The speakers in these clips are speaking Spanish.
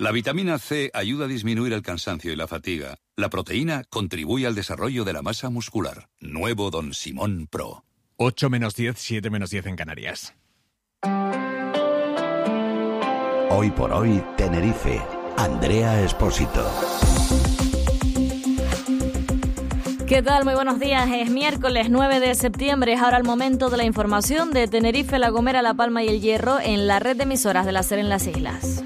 La vitamina C ayuda a disminuir el cansancio y la fatiga. La proteína contribuye al desarrollo de la masa muscular. Nuevo Don Simón Pro. 8 menos 10, 7 menos 10 en Canarias. Hoy por hoy, Tenerife. Andrea Espósito. ¿Qué tal? Muy buenos días. Es miércoles 9 de septiembre. Es ahora el momento de la información de Tenerife, La Gomera, La Palma y El Hierro en la red de emisoras de la SER en las islas.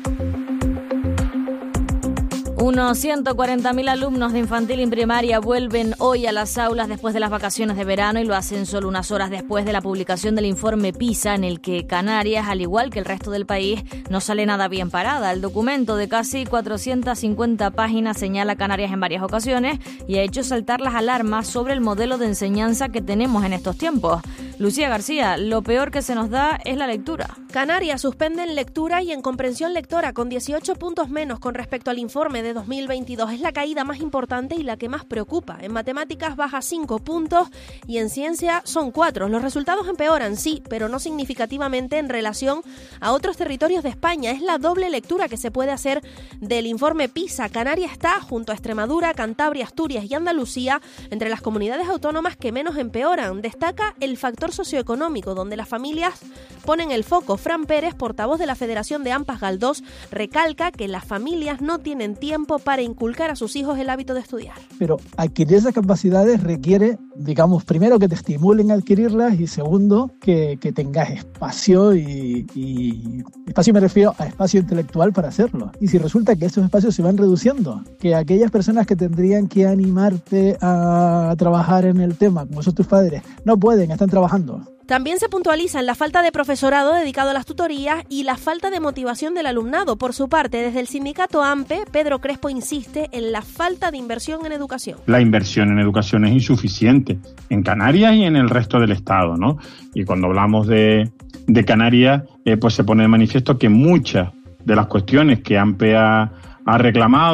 Unos 140.000 alumnos de infantil y primaria vuelven hoy a las aulas después de las vacaciones de verano y lo hacen solo unas horas después de la publicación del informe PISA, en el que Canarias, al igual que el resto del país, no sale nada bien parada. El documento de casi 450 páginas señala a Canarias en varias ocasiones y ha hecho saltar las alarmas sobre el modelo de enseñanza que tenemos en estos tiempos. Lucía García, lo peor que se nos da es la lectura. Canarias suspende en lectura y en comprensión lectora con 18 puntos menos con respecto al informe de 2022. Es la caída más importante y la que más preocupa. En matemáticas baja 5 puntos y en ciencia son 4. Los resultados empeoran, sí, pero no significativamente en relación a otros territorios de España. Es la doble lectura que se puede hacer del informe PISA. Canarias está, junto a Extremadura, Cantabria, Asturias y Andalucía, entre las comunidades autónomas que menos empeoran. Destaca el factor socioeconómico, donde las familias ponen el foco. Fran Pérez, portavoz de la Federación de AMPAs Galdós, recalca que las familias no tienen tiempo para inculcar a sus hijos el hábito de estudiar. Pero adquirir esas capacidades requiere, digamos, primero que te estimulen a adquirirlas y segundo, que tengas espacio y espacio me refiero a espacio intelectual para hacerlo. Y si resulta que esos espacios se van reduciendo, que aquellas personas que tendrían que animarte a trabajar en el tema, como son tus padres, no pueden, están trabajando. También se puntualizan la falta de profesorado dedicado a las tutorías y la falta de motivación del alumnado. Por su parte, desde el sindicato AMPE, Pedro Crespo insiste en la falta de inversión en educación. La inversión en educación es insuficiente en Canarias y en el resto del Estado, ¿no? Y cuando hablamos de Canarias, pues se pone de manifiesto que muchas de las cuestiones que AMPE ha reclamado